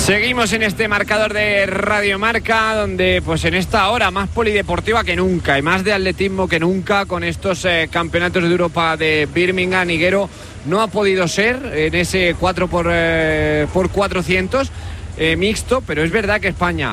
Seguimos en este marcador de Radio Marca, donde pues en esta hora más polideportiva que nunca y más de atletismo que nunca, con estos campeonatos de Europa de Birmingham. Higuero no ha podido ser en ese 4x400 mixto, pero es verdad que España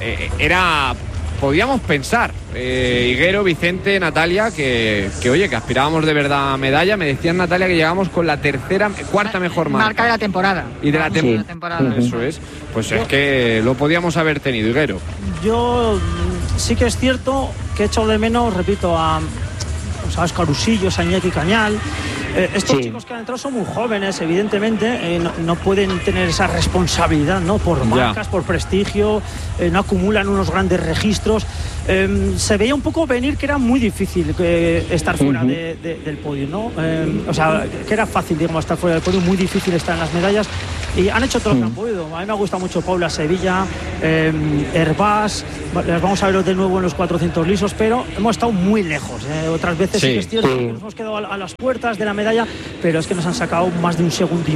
podíamos pensar, Higuero, Vicente, Natalia, que oye, que aspirábamos de verdad a medalla. Me decían, Natalia, que llegamos con la cuarta mejor marca de la temporada. Y de la temporada. Eso es. Pues es que lo podíamos haber tenido, Higuero. Yo sí que es cierto que he hecho de menos, repito, a Óscar Usillos, a Iñaki Cañal. Estos chicos que han entrado son muy jóvenes, evidentemente, no pueden tener esa responsabilidad, ¿no? Por marcas, por prestigio, no acumulan unos grandes registros. Se veía un poco venir que era muy difícil estar fuera del podio, ¿no? O sea, que era fácil, digamos, estar fuera del podio, muy difícil estar en las medallas. Y han hecho todo lo que han podido. A mí me gusta mucho Paula Sevilla, Hervás. Las vamos a ver de nuevo en los 400 lisos, pero hemos estado muy lejos. Otras veces sí que es cierto que nos hemos quedado a las puertas de la medalla, pero es que nos han sacado más de 1,5 segundos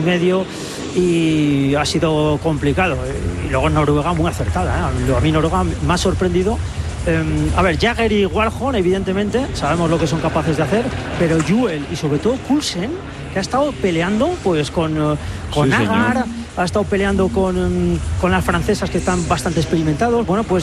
y ha sido complicado. Y luego Noruega muy acertada. A mí Noruega me ha sorprendido. A ver, Jagger y Warholm, evidentemente, sabemos lo que son capaces de hacer, pero Juel y sobre todo Poulsen, que ha estado peleando pues con Agar, ha estado peleando con las francesas, que están bastante experimentados. Bueno, pues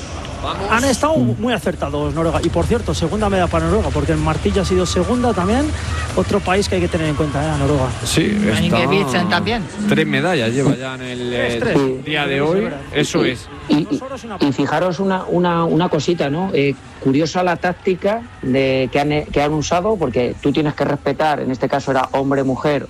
han estado muy acertados Noruega. Y por cierto, segunda medalla para Noruega, porque el Martilla ha sido segunda también. Otro país que hay que tener en cuenta, Noruega. Sí, Ingebrigtsen también. 3 medallas lleva ya en el día de hoy. Eso es. Y fijaros una cosita, ¿no? Curiosa la táctica que han usado, porque tú tienes que respetar, en este caso era hombre-mujer,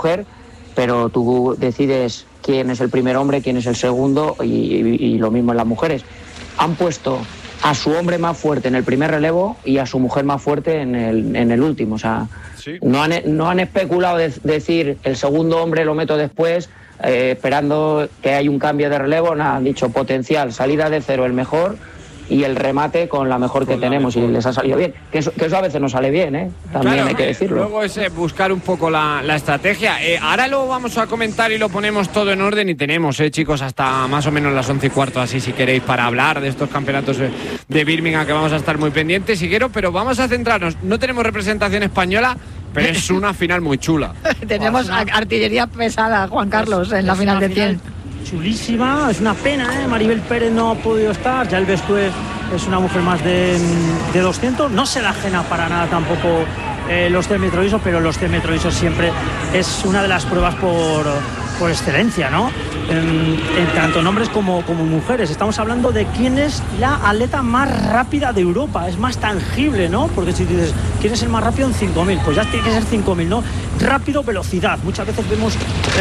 pero tú decides quién es el primer hombre, quién es el segundo, y lo mismo en las mujeres. Han puesto a su hombre más fuerte en el primer relevo y a su mujer más fuerte en el último. O sea, no han especulado de decir el segundo hombre lo meto después, esperando que haya un cambio de relevo. Nada, han dicho potencial, salida de cero el mejor y el remate con la mejor que tenemos, y les ha salido bien. Que eso a veces no sale bien, también claro, hay que decirlo. Luego es buscar un poco la estrategia. Ahora lo vamos a comentar y lo ponemos todo en orden, y tenemos, chicos, hasta más o menos las 11:15, así si queréis, para hablar de estos campeonatos de Birmingham, que vamos a estar muy pendientes, Higuero, pero vamos a centrarnos. No tenemos representación española, pero es una final muy chula. Tenemos artillería pesada, Juan Carlos, en la final de 100. Chulísima, es una pena, Maribel Pérez no ha podido estar. Ya el Bestué es una mujer más de 200, no se la ajena para nada tampoco los 100 metros lisos, pero los 100 metros lisos siempre es una de las pruebas por excelencia, ¿no? En tanto en hombres como mujeres. Estamos hablando de quién es la atleta más rápida de Europa, es más tangible, ¿no? Porque si dices, ¿quién es el más rápido en 5.000? Pues ya tiene que ser 5.000, ¿no? Rápido, velocidad. Muchas veces vemos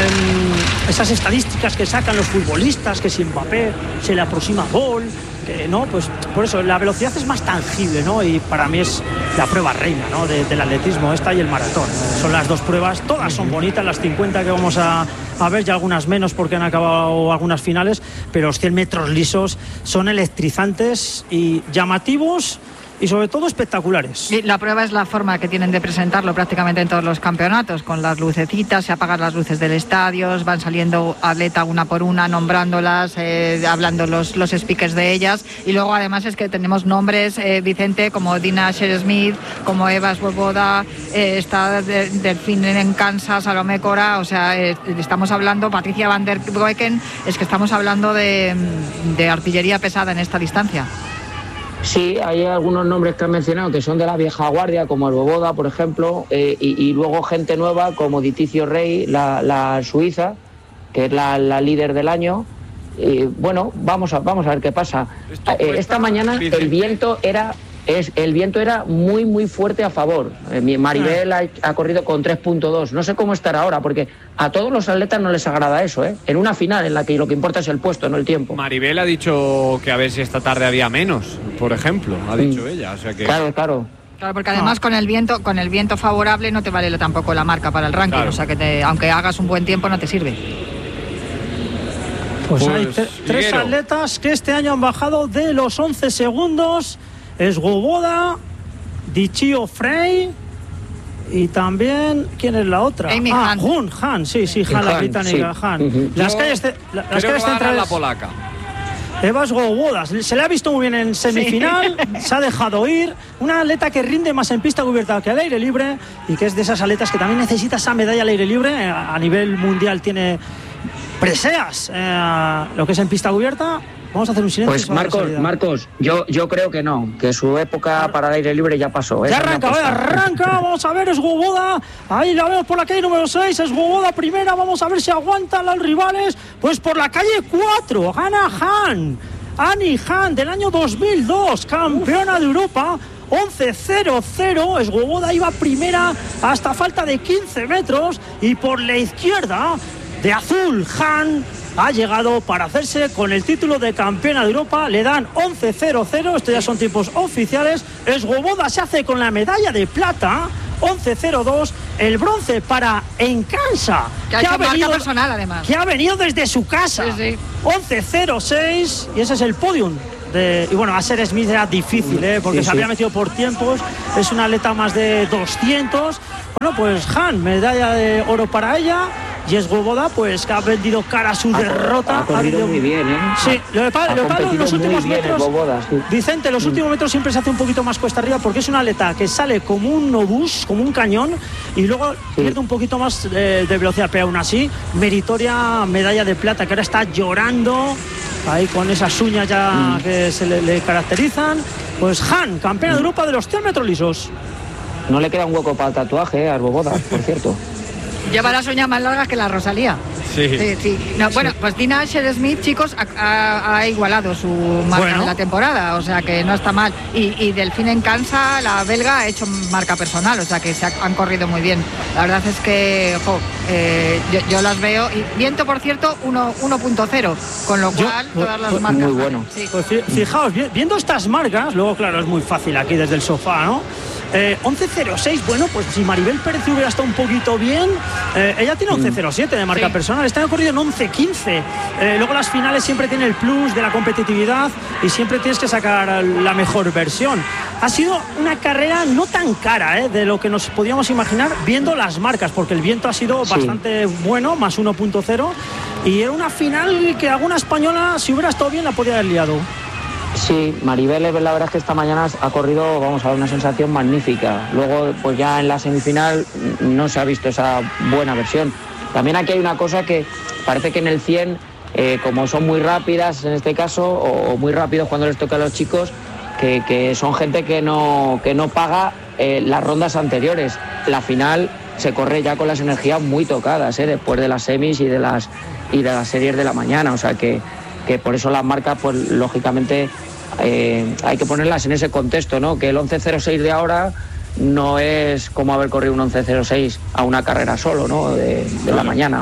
esas estadísticas que sacan los futbolistas, que si Mbappé se le aproxima gol, ¿no? Pues por eso la velocidad es más tangible, ¿no? Y para mí es la prueba reina, ¿no? del atletismo, esta y el maratón. Son las dos pruebas, todas son bonitas, las 50 que vamos a ver, ya algunas menos porque han acabado algunas finales, pero los 100 metros lisos son electrizantes y llamativos, y sobre todo espectaculares. Y la prueba es la forma que tienen de presentarlo prácticamente en todos los campeonatos, con las lucecitas, se apagan las luces del estadio, van saliendo atleta una por una, nombrándolas, hablando los speakers de ellas, y luego además es que tenemos nombres, Vicente, como Dina Sher-Smith, como Eva Svoboda, está Delfín en Kansas, Salomé Cora, o sea, estamos hablando, Patricia van der Broeken, es que estamos hablando de artillería pesada en esta distancia. Sí, hay algunos nombres que han mencionado que son de la vieja guardia, como el Boboda, por ejemplo, y luego gente nueva como Diticio Rey, la suiza, que es la líder del año. Bueno, vamos a ver qué pasa. Esta mañana el viento era muy, muy fuerte a favor. Maribel ha corrido con 3.2. No sé cómo estará ahora, porque a todos los atletas no les agrada eso, en una final en la que lo que importa es el puesto, no el tiempo. Maribel ha dicho que a ver si esta tarde había menos, por ejemplo, ha dicho ella. O sea que... Claro. Claro, porque además con el viento favorable no te vale tampoco la marca para el ranking, claro. O sea que aunque hagas un buen tiempo no te sirve. Pues hay tres atletas que este año han bajado de los 11 segundos. Es Svoboda, Diticio Frey Y también, ¿quién es la otra? Amy Han. Han, sí, Han, la británica, sí. Han. Las calles centrales. La polaca. Eva Svoboda, se le ha visto muy bien en semifinal, se ha dejado ir, una atleta que rinde más en pista cubierta que al aire libre y que es de esas atletas que también necesita esa medalla al aire libre. A nivel mundial tiene preseas lo que es en pista cubierta. Vamos a hacer un silencio. Pues Marcos, yo creo que no, que su época para el aire libre ya pasó. Ya arranca, vamos a ver, es Svoboda, ahí la vemos por la calle número 6, es Svoboda primera, vamos a ver si aguantan los rivales, pues por la calle 4, gana Annie Han, del año 2002, campeona de Europa, 11.00, Svoboda iba primera hasta falta de 15 metros, y por la izquierda, de azul, Han ha llegado para hacerse con el título de campeona de Europa. Le dan 11.00, estos ya son tiempos oficiales. Svoboda se hace con la medalla de plata, 11.02, el bronce para Encansa, que ha hecho marca personal, además, que ha venido desde su casa, 11.06, y ese es el podium. Y bueno, a Ser Smith era difícil, porque se había metido por tiempos, es una atleta más de 200. Bueno, pues Han, medalla de oro para ella. Y Svoboda, pues que ha vendido cara a su derrota. Ha corrido muy bien, Sí, lo de los últimos metros, Svoboda, sí. Vicente, los últimos metros siempre se hace un poquito más cuesta arriba, porque es una atleta que sale como un obús, como un cañón, y luego pierde un poquito más de velocidad, pero aún así, meritoria medalla de plata, que ahora está llorando, ahí con esas uñas ya que se le caracterizan. Pues Han, campeona de Europa de los 100 metros lisos. No le queda un hueco para el tatuaje, a Svoboda, por cierto. Lleva las uñas más largas que la Rosalía. Sí. No, bueno, pues Dina Asher-Smith, chicos, ha igualado su marca de la temporada, o sea que no está mal. Y Delfín Encansa, la belga, ha hecho marca personal, o sea que han corrido muy bien. La verdad es que yo las veo. Y viento, por cierto, 1.0, con lo cual todas las marcas. Muy bueno. Sí. Pues fijaos, viendo estas marcas, luego claro, es muy fácil aquí desde el sofá, ¿no? 11.06, bueno, pues si Maribel Pérez hubiera estado un poquito bien, ella tiene 11.07 de marca personal, está corrido en 11.15. Luego las finales siempre tienen el plus de la competitividad y siempre tienes que sacar la mejor versión. Ha sido una carrera no tan cara de lo que nos podíamos imaginar viendo las marcas, porque el viento ha sido bastante bueno, más 1.0, y era una final que alguna española, si hubiera estado bien, la podía haber liado. Sí, Maribel, la verdad es que esta mañana ha corrido, vamos a ver, una sensación magnífica. Luego, pues ya en la semifinal no se ha visto esa buena versión. También aquí hay una cosa que parece que en el 100, como son muy rápidas en este caso, o muy rápidos cuando les toca a los chicos, que son gente que no paga las rondas anteriores. La final se corre ya con las energías muy tocadas, después de las semis y de las series de la mañana, o sea que por eso las marcas, pues lógicamente hay que ponerlas en ese contexto, ¿no? Que el 11.06 de ahora no es como haber corrido un 11.06 a una carrera solo, ¿no? De la mañana.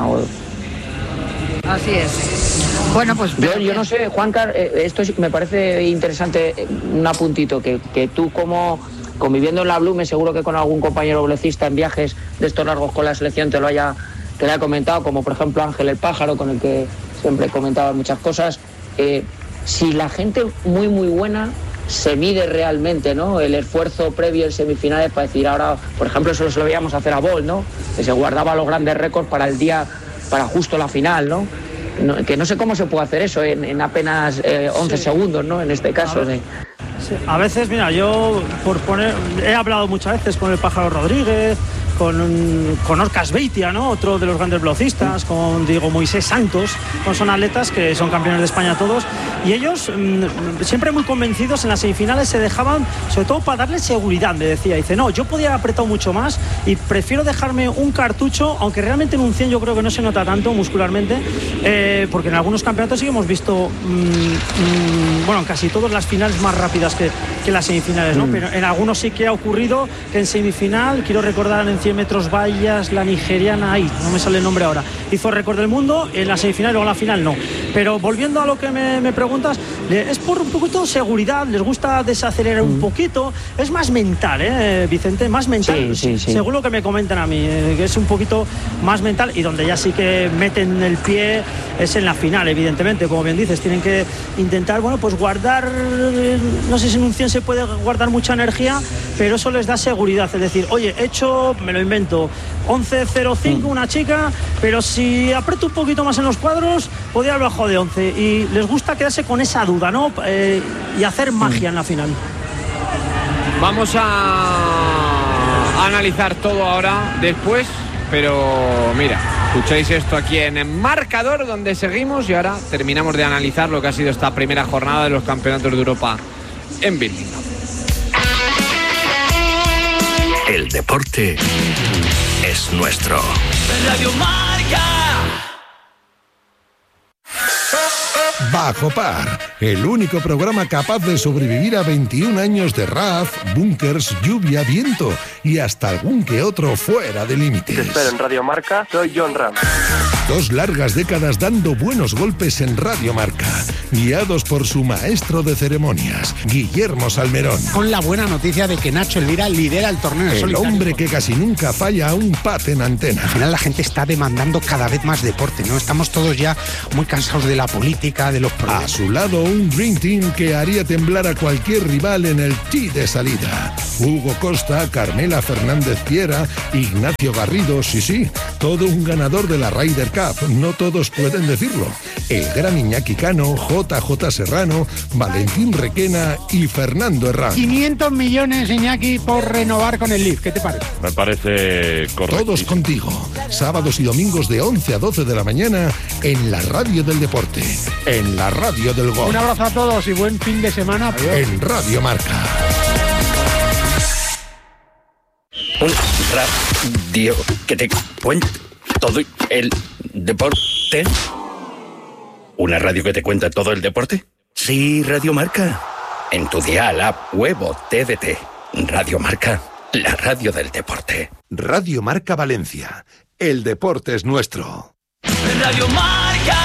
Así es. Bueno, pues yo no sé, Juancar, esto me parece interesante, un apuntito, que tú como conviviendo en la Blume, seguro que con algún compañero velocista en viajes de estos largos con la selección te lo haya comentado, como por ejemplo Ángel el Pájaro, con el que siempre comentaba muchas cosas. Si la gente muy muy buena se mide realmente, ¿no?, el esfuerzo previo en semifinales para decir ahora, por ejemplo, eso se lo veíamos hacer a Bolt, ¿no?, que se guardaba los grandes récords para el día, para justo la final, ¿no? Que no sé cómo se puede hacer eso en apenas 11 segundos, ¿no?, en este caso. A veces, mira, yo he hablado muchas veces con el Pájaro Rodríguez, con Orcas Beitia, ¿no?, otro de los grandes velocistas, con Diego Moisés Santos, son atletas que son campeones de España todos, y ellos siempre muy convencidos en las semifinales se dejaban, sobre todo para darle seguridad, me decía, dice, no, yo podía haber apretado mucho más y prefiero dejarme un cartucho, aunque realmente en un 100 yo creo que no se nota tanto muscularmente, porque en algunos campeonatos sí que hemos visto, bueno, en casi todas las finales más rápidas que las semifinales, ¿no? Pero en algunos sí que ha ocurrido que en semifinal, quiero recordar en 100 metros vallas, la nigeriana, ahí, no me sale el nombre ahora, hizo récord del mundo, en la semifinal, luego en la final no. Pero volviendo a lo que me preguntas, es por un poquito de seguridad, les gusta desacelerar un poquito, es más mental, Vicente, más mental, sí. Según lo que me comentan a mí, que es un poquito más mental, y donde ya sí que meten el pie es en la final, evidentemente, como bien dices, tienen que intentar, bueno, pues guardar, no sé si en un 100 se puede guardar mucha energía, pero eso les da seguridad, es decir, oye, me lo lo invento. 11.05 una chica, pero si aprieto un poquito más en los cuadros, podría haber bajado de 11. Y les gusta quedarse con esa duda, ¿no? Y hacer magia en la final. Vamos a analizar todo ahora, después, pero mira, escucháis esto aquí en el Marcador, donde seguimos, y ahora terminamos de analizar lo que ha sido esta primera jornada de los campeonatos de Europa en Birmingham. El deporte es nuestro. Radio Marca. Bajo Par, el único programa capaz de sobrevivir a 21 años de RAF, búnkers, lluvia, viento y hasta algún que otro fuera de límites. Te espero en Radio Marca, soy John Ram. 2 largas décadas dando buenos golpes en Radio Marca, guiados por su maestro de ceremonias, Guillermo Salmerón. Con la buena noticia de que Nacho Elvira lidera el torneo El solitario. hombre que casi nunca falla a un pat en antena. Al final la gente está demandando cada vez más deporte, ¿no? Estamos todos ya muy cansados de la política, de los problemas. A su lado, un Dream Team que haría temblar a cualquier rival en el tee de salida. Hugo Costa, Carmela Fernández Piera, Ignacio Garrido, sí, todo un ganador de la Ryder Cup. No todos pueden decirlo. El gran Iñaki Cano, JJ Serrano, Valentín Requena y Fernando Herrán. 500 millones, Iñaki, por renovar con el Leaf. ¿Qué te parece? Me parece correcto. Todos contigo. Sábados y domingos de 11 a 12 de la mañana en la radio del deporte, en la radio del gol. Un abrazo a todos y buen fin de semana. Adiós. En Radio Marca. Un radio que te cuenta todo el deporte. ¿Una radio que te cuenta todo el deporte? Sí, Radio Marca. En tu dial, app, web o TDT. Radio Marca, la radio del deporte. Radio Marca Valencia. El deporte es nuestro. Radio Marca.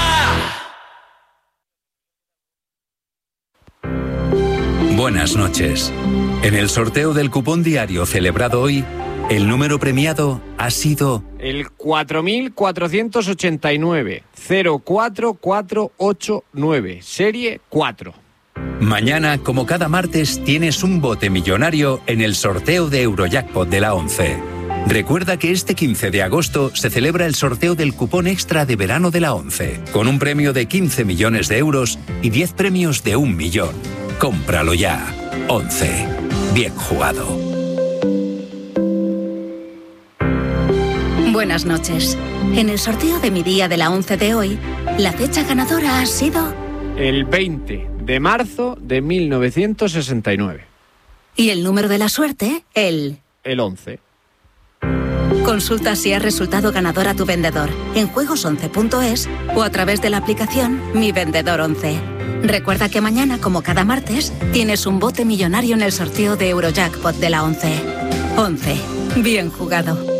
Buenas noches. En el sorteo del cupón diario celebrado hoy, el número premiado ha sido el 4489 04489, serie 4. Mañana, como cada martes, tienes un bote millonario en el sorteo de Eurojackpot de la 11. Recuerda que este 15 de agosto se celebra el sorteo del cupón extra de verano de la 11, con un premio de 15 millones de euros y 10 premios de 1 millón. Cómpralo ya. 11. Bien jugado. Buenas noches. En el sorteo de mi día de la 11 de hoy, la fecha ganadora ha sido el 20 de marzo de 1969. Y el número de la suerte, el 11. Consulta si has resultado ganador a tu vendedor en juegos11.es o a través de la aplicación Mi Vendedor 11. Recuerda que mañana, como cada martes, tienes un bote millonario en el sorteo de Eurojackpot de la 11. 11. Bien jugado.